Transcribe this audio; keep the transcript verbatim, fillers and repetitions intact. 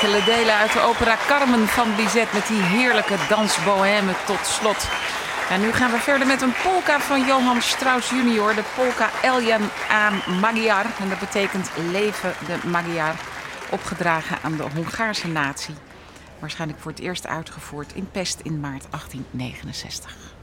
enkele delen uit de opera Carmen van Bizet met die heerlijke dansbohème tot slot. En nu gaan we verder met een polka van Johann Strauss junior, de polka Eljen a Magyar. En dat betekent leven de Magyar, opgedragen aan de Hongaarse natie. Waarschijnlijk voor het eerst uitgevoerd in Pest in maart achttien negenenzestig.